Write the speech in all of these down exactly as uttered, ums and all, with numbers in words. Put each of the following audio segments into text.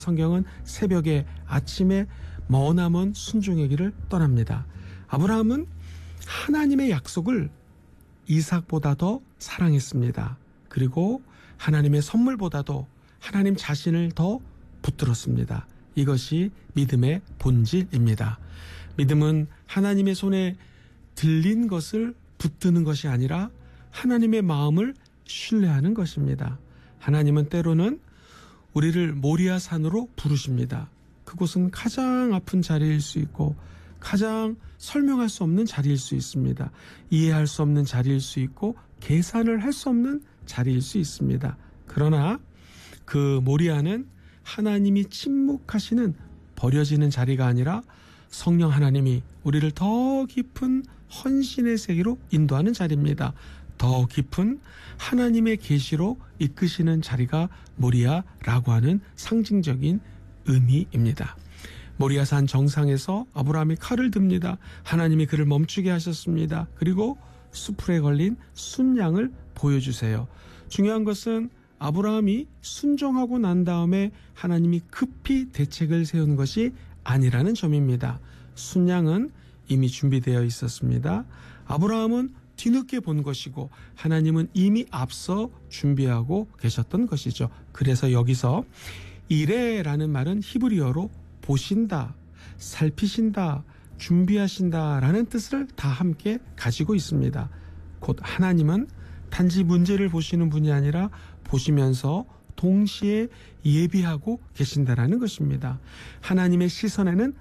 성경은 새벽에 아침에 머나먼 순종의 길을 떠납니다. 아브라함은 하나님의 약속을 이삭보다 더 사랑했습니다. 그리고 하나님의 선물보다도 하나님 자신을 더 붙들었습니다. 이것이 믿음의 본질입니다. 믿음은 하나님의 손에 들린 것을 붙드는 것이 아니라 하나님의 마음을 신뢰하는 것입니다. 하나님은 때로는 우리를 모리아 산으로 부르십니다. 그곳은 가장 아픈 자리일 수 있고 가장 설명할 수 없는 자리일 수 있습니다. 이해할 수 없는 자리일 수 있고 계산을 할 수 없는 자리일 수 있습니다. 그러나 그 모리아는 하나님이 침묵하시는 버려지는 자리가 아니라 성령 하나님이 우리를 더 깊은 헌신의 세계로 인도하는 자리입니다. 더 깊은 하나님의 계시로 이끄시는 자리가 모리아라고 하는 상징적인 의미입니다. 모리아산 정상에서 아브라함이 칼을 듭니다. 하나님이 그를 멈추게 하셨습니다. 그리고 수풀에 걸린 순양을 보여주세요. 중요한 것은 아브라함이 순종하고 난 다음에 하나님이 급히 대책을 세운 것이 아니라는 점입니다. 순양은 이미 준비되어 있었습니다. 아브라함은 뒤늦게 본 것이고 하나님은 이미 앞서 준비하고 계셨던 것이죠. 그래서 여기서 이레라는 말은 히브리어로 보신다, 살피신다, 준비하신다 라는 뜻을 다 함께 가지고 있습니다. 곧 하나님은 단지 문제를 보시는 분이 아니라 보시면서 동시에 예비하고 계신다라는 것입니다. 하나님의 시선에는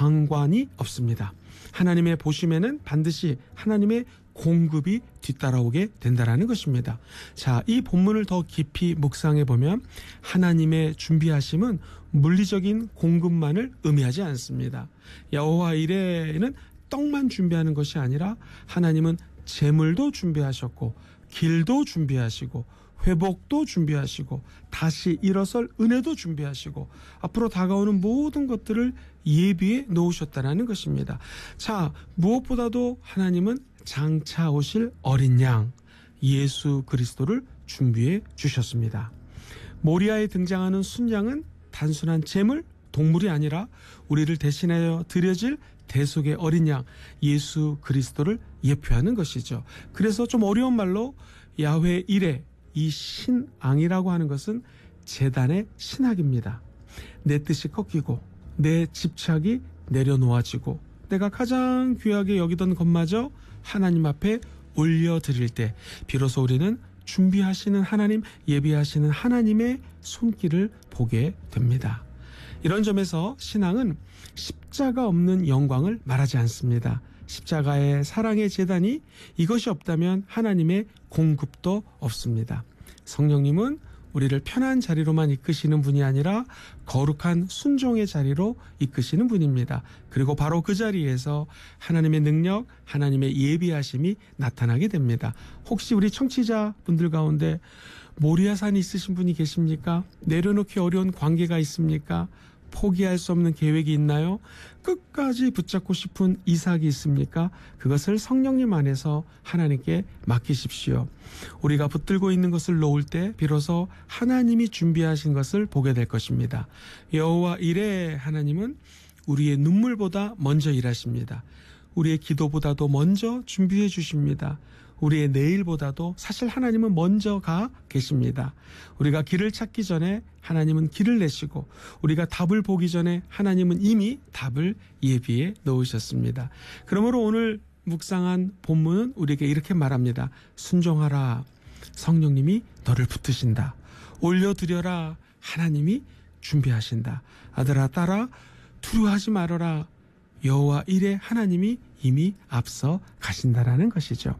방관이 없습니다. 하나님의 보심에는 반드시 하나님의 공급이 뒤따라오게 된다라는 것입니다. 자, 이 본문을 더 깊이 묵상해 보면 하나님의 준비하심은 물리적인 공급만을 의미하지 않습니다. 여호와 이레는 떡만 준비하는 것이 아니라 하나님은 재물도 준비하셨고 길도 준비하시고 회복도 준비하시고 다시 일어설 은혜도 준비하시고 앞으로 다가오는 모든 것들을 예비해 놓으셨다는 것입니다. 자, 무엇보다도 하나님은 장차 오실 어린 양 예수 그리스도를 준비해 주셨습니다. 모리아에 등장하는 순양은 단순한 제물, 동물이 아니라 우리를 대신하여 드려질 대속의 어린 양 예수 그리스도를 예표하는 것이죠. 그래서 좀 어려운 말로 야훼 이레, 이 신앙이라고 하는 것은 제단의 신학입니다. 내 뜻이 꺾이고 내 집착이 내려놓아지고 내가 가장 귀하게 여기던 것마저 하나님 앞에 올려드릴 때 비로소 우리는 준비하시는 하나님, 예비하시는 하나님의 손길을 보게 됩니다. 이런 점에서 신앙은 십자가 없는 영광을 말하지 않습니다. 십자가의 사랑의 제단이 이것이 없다면 하나님의 공급도 없습니다. 성령님은 우리를 편한 자리로만 이끄시는 분이 아니라 거룩한 순종의 자리로 이끄시는 분입니다. 그리고 바로 그 자리에서 하나님의 능력, 하나님의 예비하심이 나타나게 됩니다. 혹시 우리 청취자분들 가운데 모리아산이 있으신 분이 계십니까? 내려놓기 어려운 관계가 있습니까? 포기할 수 없는 계획이 있나요? 끝까지 붙잡고 싶은 이삭이 있습니까? 그것을 성령님 안에서 하나님께 맡기십시오. 우리가 붙들고 있는 것을 놓을 때 비로소 하나님이 준비하신 것을 보게 될 것입니다. 여호와 이레 하나님은 우리의 눈물보다 먼저 일하십니다. 우리의 기도보다도 먼저 준비해 주십니다. 우리의 내일보다도 사실 하나님은 먼저 가 계십니다. 우리가 길을 찾기 전에 하나님은 길을 내시고 우리가 답을 보기 전에 하나님은 이미 답을 예비해 놓으셨습니다. 그러므로 오늘 묵상한 본문은 우리에게 이렇게 말합니다. 순종하라. 성령님이 너를 붙드신다. 올려드려라. 하나님이 준비하신다. 아들아 딸아 두려워하지 말아라. 여호와 이레 하나님이 이미 앞서 가신다라는 것이죠.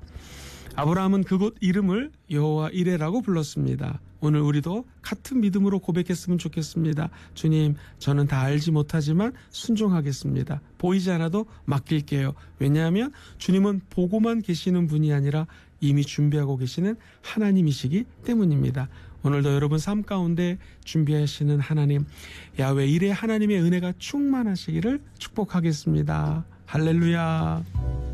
아브라함은 그곳 이름을 여호와 이레라고 불렀습니다. 오늘 우리도 같은 믿음으로 고백했으면 좋겠습니다. 주님, 저는 다 알지 못하지만 순종하겠습니다. 보이지 않아도 맡길게요. 왜냐하면 주님은 보고만 계시는 분이 아니라 이미 준비하고 계시는 하나님이시기 때문입니다. 오늘도 여러분 삶 가운데 준비하시는 하나님, 야훼 이레 하나님의 은혜가 충만하시기를 축복하겠습니다. 할렐루야.